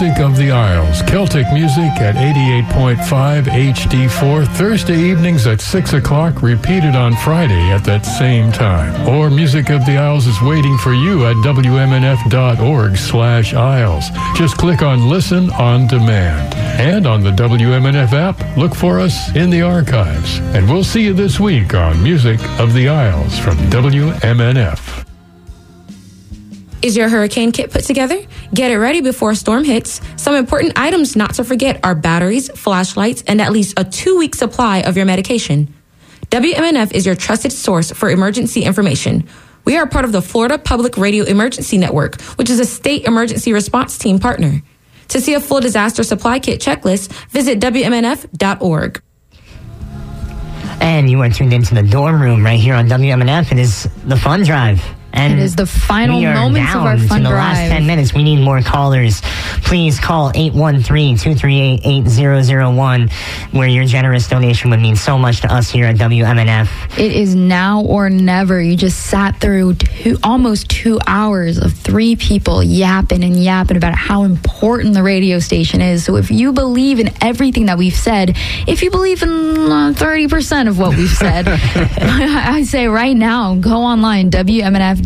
Music of the Isles. Celtic music at 88.5 HD4, Thursday evenings at 6 o'clock, repeated on Friday at that same time. Or Music of the Isles is waiting for you at WMNF.org/Isles. Just click on Listen on Demand. And on the WMNF app, look for us in the archives. And we'll see you this week on Music of the Isles from WMNF. Is your hurricane kit put together? Get it ready before a storm hits. Some important items not to forget are batteries, flashlights, and at least a 2-week supply of your medication. WMNF is your trusted source for emergency information. We are part of the Florida Public Radio Emergency Network, which is a state emergency response team partner. To see a full disaster supply kit checklist, visit WMNF.org. And you are tuned into the dorm room right here on WMNF. It is the fun drive. And it is the final moments of our fun drive. In the last 10 minutes, we need more callers. Please call 813-238-8001, where your generous donation would mean so much to us here at WMNF. It is now or never. You just sat through almost 2 hours of 3 people yapping about how important the radio station is. So if you believe in everything that we've said, if you believe in 30% of what we've said, I say right now, go online, WMNF.org,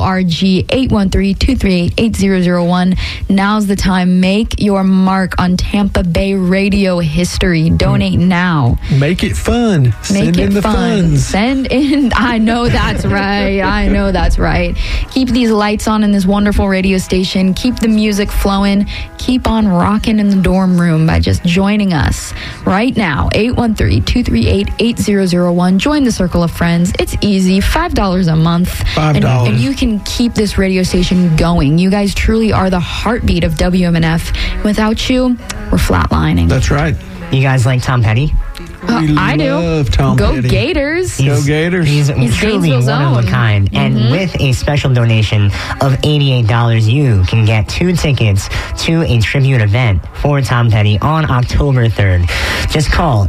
813-238-8001. Now's the time. Make your mark on Tampa Bay radio history. Donate now. Make it fun. Send in the funds. Send in. I know that's right. Keep these lights on in this wonderful radio station. Keep the music flowing. Keep on rocking in the dorm room by just joining us right now. 813-238-8001. Join the circle of friends. It's easy. $5 a month. $5. And you can keep this radio station going. You guys truly are the heartbeat of WMNF. Without you, we're flatlining. That's right. You guys like Tom Petty? I do. Tom Go Petty. Gators. Go Gators. He's truly one of a kind. And with a special donation of $88, you can get 2 tickets to a tribute event for Tom Petty on October 3rd. Just call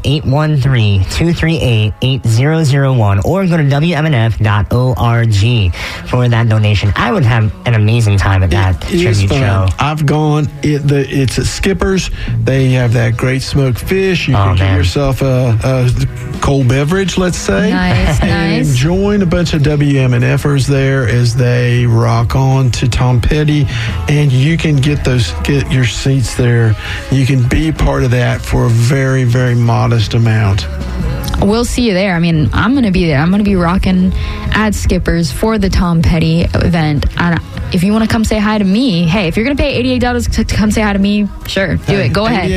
813-238-8001 or go to WMNF.org for that donation. I would have an amazing time at that tribute show. I've gone. It's at Skipper's. They have that great smoked fish. You can get yourself a cold beverage, let's say. Nice. And join a bunch of WMNFers there as they rock on to Tom Petty. And you can get your seats there. You can be part of that for a very, very modest amount. We'll see you there. I mean, I'm going to be there. I'm going to be rocking at Skipper's for the Tom Petty event. And if you want to come say hi to me, hey, if you're going to pay $88 to come say hi to me, sure, do it. Go ahead.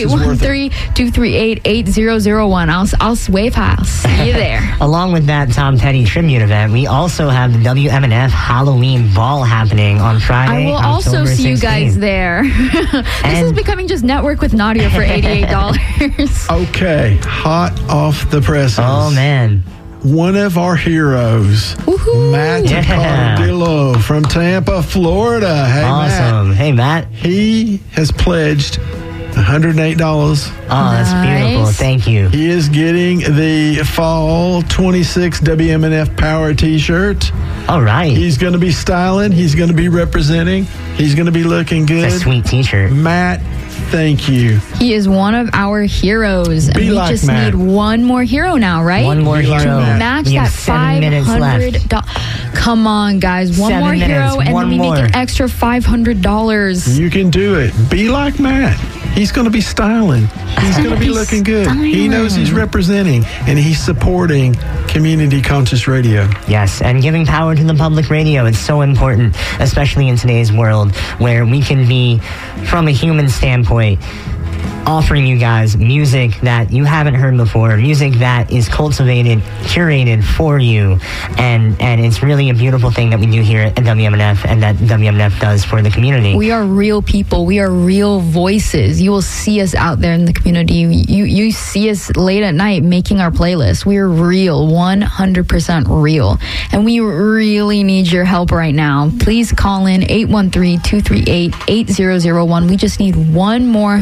813-238-8001. I'll wave hi. I'll see you there. Along with that Tom Petty tribute event, we also have the WMNF Halloween Ball happening on Friday. I will also see 16th. You guys there. This is becoming just network with Nadia for $88. Okay, hot off the presses. Oh, man. One of our heroes, Matt Cardillo from Tampa, Florida. Hey, awesome. Matt. Hey, Matt. He has pledged $108. Oh, that's beautiful. Thank you. He is getting the Fall 26 WMNF Power T-shirt. All right. He's going to be styling. He's going to be representing. He's going to be looking good. It's a sweet T-shirt. Matt, thank you. He is one of our heroes. And we just need one more hero now, right? One more hero. To match that $500. Come on, guys. One more hero, and then we make an extra $500. You can do it. Be like Matt. He's going to be styling. He's going to be looking good. He knows he's representing, and he's supporting community conscious radio. Yes, and giving power to the public radio is so important, especially in today's world where we can be, from a human standpoint, offering you guys music that you haven't heard before, music that is cultivated, curated for you, and it's really a beautiful thing that we do here at WMNF and that WMNF does for the community. We are real people. We are real voices. You will see us out there in the community. You see us late at night making our playlist. We are real, 100% real. And we really need your help right now. Please call in 813-238-8001. We just need one more $100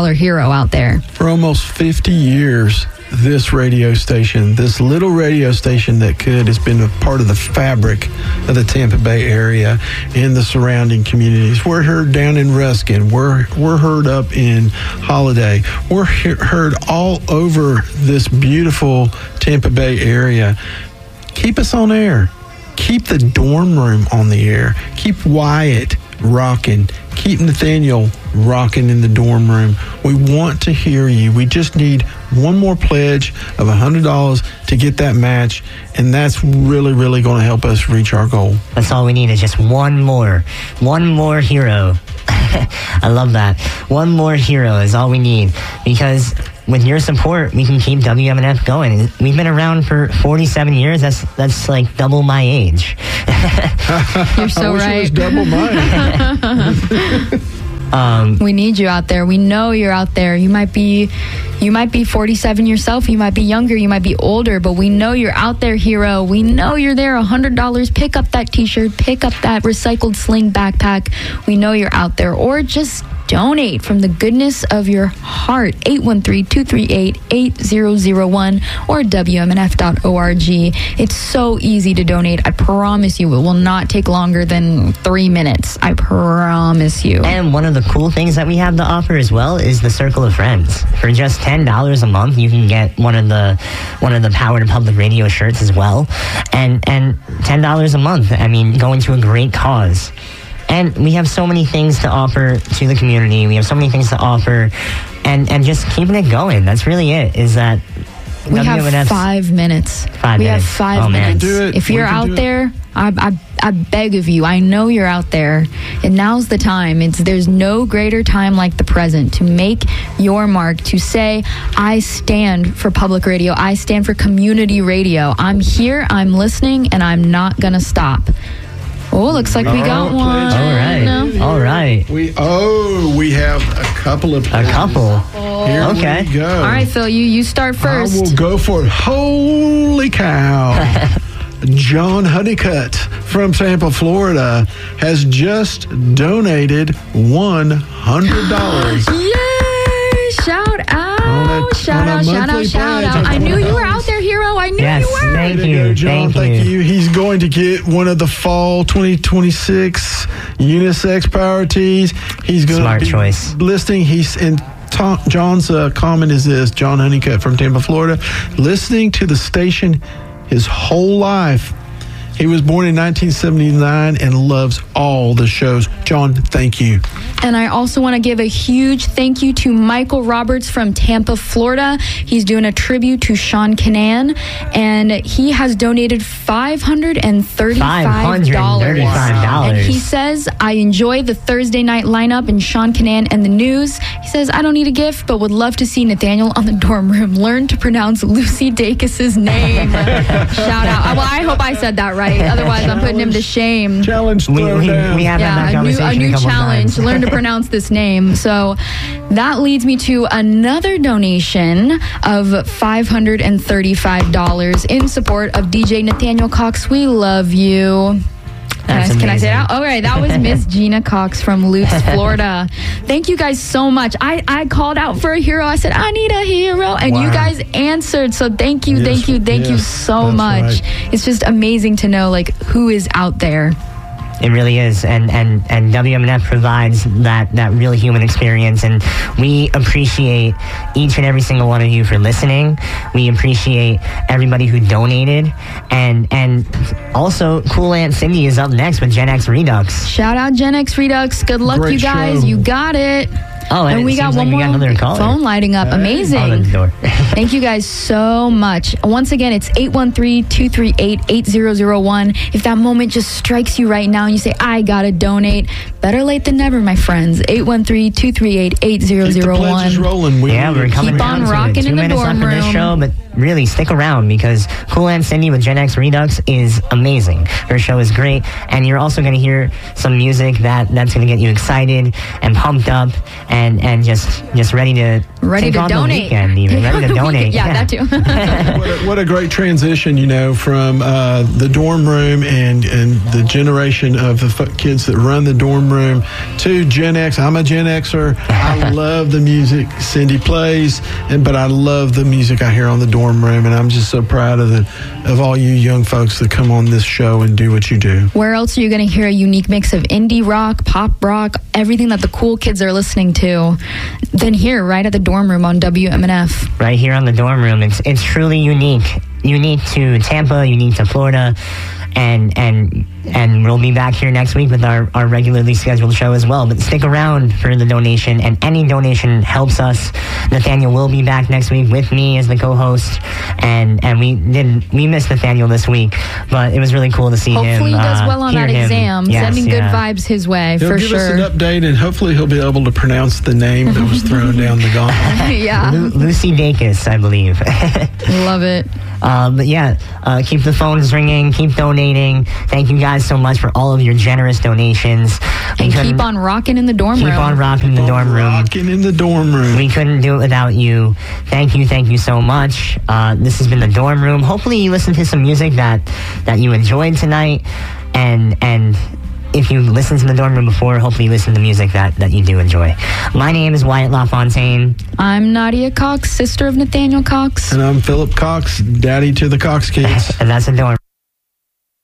$100 hero out there. For almost 50 years, this radio station, this little radio station that has been a part of the fabric of the Tampa Bay area and the surrounding communities. We're heard down in Ruskin. We're heard up in Holiday. We're heard all over this beautiful Tampa Bay area. Keep us on air. Keep the dorm room on the air. Keep Wyatt rocking. Keep Nathaniel rocking in the dorm room. We want to hear you. We just need one more pledge of $100 to get that match, and that's really, really going to help us reach our goal. That's all we need is just one more hero. I love that. One more hero is all we need, because with your support, we can keep WMNF going. We've been around for 47 years. That's like double my age. You're so I wish right. it was double mine. We need you out there. We know you're out there. You might be 47 yourself. You might be younger. You might be older. But we know you're out there, hero. We know you're there. $100. Pick up that T-shirt. Pick up that recycled sling backpack. We know you're out there. Or just donate from the goodness of your heart. 813-238-8001 or WMNF.org. It's so easy to donate. I promise you, it will not take longer than 3 minutes. I promise you. And one of the cool things that we have to offer as well is the Circle of Friends. For just $10 a month, you can get one of the Power to Public Radio shirts as well. And $10 a month, I mean, going to a great cause. And we have so many things to offer to the community. We have so many things to offer, and just keeping it going. That's really it. Is that we have 5 minutes. We have 5 minutes. Do it. If you're out there, I beg of you. I know you're out there, and now's the time. There's no greater time like the present to make your mark. To say, I stand for public radio. I stand for community radio. I'm here. I'm listening, and I'm not gonna stop. Oh, looks like we got one. All right. We have a couple of pledges. A couple. Here Okay. we go. All right, Phil, you start first. I will go for it. Holy cow. John Honeycutt from Tampa, Florida has just donated $100. Yay! Shout out. Shout out. I knew you were out there, hero. I knew you were. Thank There you, go, John. thank you. He's going to get one of the fall 2026 unisex power tees. He's going Smart to be choice. listening. John's comment is this: John Honeycutt from Tampa, Florida, listening to the station his whole life. He was born in 1979 and loves all the shows. John, thank you. And I also want to give a huge thank you to Michael Roberts from Tampa, Florida. He's doing a tribute to Sean Canan, and he has donated $535. And he says, I enjoy the Thursday night lineup and Sean Canan and the news. He says, I don't need a gift, but would love to see Nathaniel on the dorm room learn to pronounce Lucy Dacus's name. Shout out. Well, I hope I said that right. Otherwise, I'm putting him to shame. Challenge We have had that conversation a new couple challenge. times. Learn to pronounce this name. So that leads me to another donation of $535 in support of DJ Nathaniel Cox. We love you. Can I say amazing. that? All right, that was Miss Gina Cox from Lutz, Florida. Thank you guys so much. I called out for a hero. I said, I need a hero. And you guys answered. So thank you so much. Right. It's just amazing to know like who is out there. It really is, and WMNF provides that real human experience, and we appreciate each and every single one of you for listening. We appreciate everybody who donated, and also Cool Aunt Cindy is up next with Gen X Redux. Shout out Gen X Redux. Good luck, Great you guys. show. You got it. Oh, And we it got seems one like we got more another caller. phone lighting up. Amazing. Oh, the door. Thank you guys so much. Once again, it's 813-238-8001. If that moment just strikes you right now and you say, I gotta donate, better late than never, my friends. 813-238-8001. Keep the pledges rolling. We're coming Keep down on to rocking it. 2 in the minutes dorm left for this room. show, but really stick around because Cool Aunt Cindy with Gen X Redux is amazing. Her show is great, and you're also going to hear some music that's going to get you excited and pumped up and just ready to take on donate. the weekend, even ready to donate. Yeah, that too. What a great transition, from the dorm room and the generation of the kids that run the dorm room to Gen X. I'm a Gen Xer. I love the music Cindy plays, but I love the music I hear on the dorm room, and I'm just so proud of all you young folks that come on this show and do what you do. Where else are you going to hear a unique mix of indie rock, pop rock, everything that the cool kids are listening to, than here, right at the dorm room on WMNF? Right here on the dorm room. It's truly unique to Tampa, unique to Florida, and we'll be back here next week with our regularly scheduled show as well. But stick around for the donation, and any donation helps us. Nathaniel will be back next week with me as the co-host, and we missed Nathaniel this week, but it was really cool to see him. Hopefully he does well on that exam. Yes, sending good vibes his way, he'll for give sure. us an update, and hopefully he'll be able to pronounce the name that was thrown down the gauntlet. Yeah. Lucy Dacus, I believe. Love it. But yeah, keep the phones ringing, keep donating. Thank you guys so much for all of your generous donations. And keep on rocking in the dorm room. Keep on rocking in the dorm room. Rocking in the dorm room. We couldn't do it without you. Thank you so much. This has been the dorm room. Hopefully you listened to some music that you enjoyed tonight, and if you listened to the dorm room before, hopefully you listen to music that you do enjoy. My name is Wyatt LaFontaine. I'm Nadia Cox, sister of Nathaniel Cox. And I'm Philip Cox, daddy to the Cox kids. And that's the dorm